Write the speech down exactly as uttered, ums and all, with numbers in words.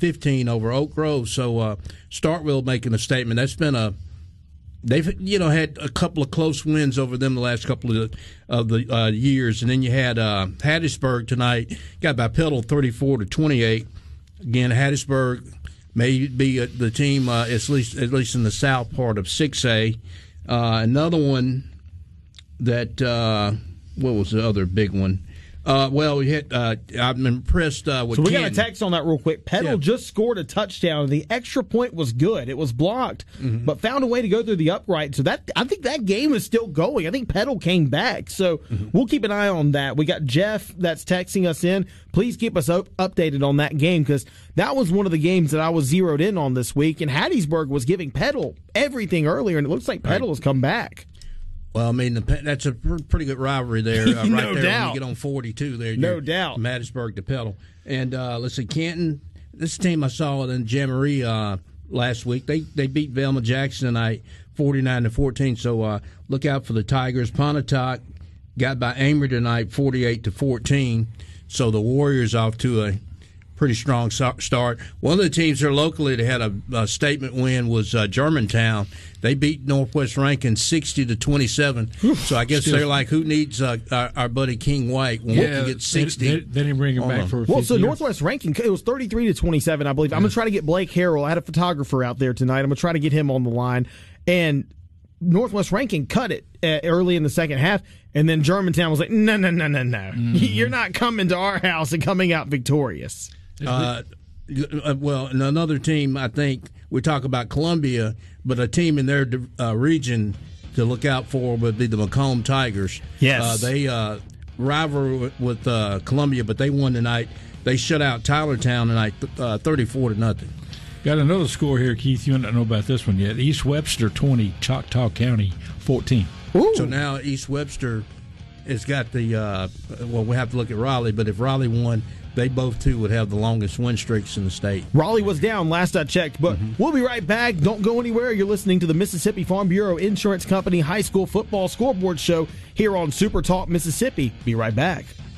fifteen over Oak Grove. So uh, Starkville making a statement. That's been a they've you know had a couple of close wins over them the last couple of, of the uh, years, and then you had uh, Hattiesburg tonight got by Petal thirty-four to twenty-eight. Again, Hattiesburg may be the team uh, at least at least in the south part of six A. Uh, another one that uh, what was the other big one? Uh, well, we hit. Uh, I'm impressed uh, with. So we Canton. got a text on that real quick. Petal yeah. just scored a touchdown. The extra point was good. It was blocked, mm-hmm. but found a way to go through the upright. So that I think that game is still going. I think Petal came back. So mm-hmm. we'll keep an eye on that. We got Jeff that's texting us in. Please keep us up, updated on that game because that was one of the games that I was zeroed in on this week. And Hattiesburg was giving Petal everything earlier, and it looks like Petal right. has come back. Well, I mean, the, that's a pretty good rivalry there, uh, right no there doubt. when you get on forty-two there. No doubt. From Hattiesburg to Petal. And uh, let's see, Canton, this team I saw in Jamboree uh, last week, they they beat Velma Jackson tonight forty-nine to fourteen, so uh, look out for the Tigers. Pontotoc got by Amory tonight forty-eight to fourteen, so the Warriors off to a pretty strong start. One of the teams here locally that had a, a statement win was uh, Germantown. They beat Northwest Rankin sixty to twenty-seven. So I guess Still, they're like, who needs uh, our, our buddy King White when yeah, we can get sixty? They, they, they didn't bring him back for a Well, so years. Northwest Rankin, it was thirty-three to twenty-seven, I believe. Yeah. I'm going to try to get Blake Harrell. I had a photographer out there tonight. I'm going to try to get him on the line. And Northwest Rankin cut it uh, early in the second half, and then Germantown was like, no, no, no, no, no. Mm-hmm. You're not coming to our house and coming out victorious. Uh, well, and another team, I think, we talk about Columbia, but a team in their uh, region to look out for would be the Macomb Tigers. Yes. Uh, they uh, rival with, with uh, Columbia, but they won tonight. They shut out Tylertown tonight, uh, thirty-four to nothing. Got another score here, Keith. You don't know about this one yet. East Webster twenty, Choctaw County fourteen. Ooh. So now East Webster has got the, uh, well, we have to look at Raleigh, but if Raleigh won, they both, too, would have the longest win streaks in the state. Raleigh was down last I checked, but mm-hmm. we'll be right back. Don't go anywhere. You're listening to the Mississippi Farm Bureau Insurance Company High School Football Scoreboard Show here on Super Talk Mississippi. Be right back.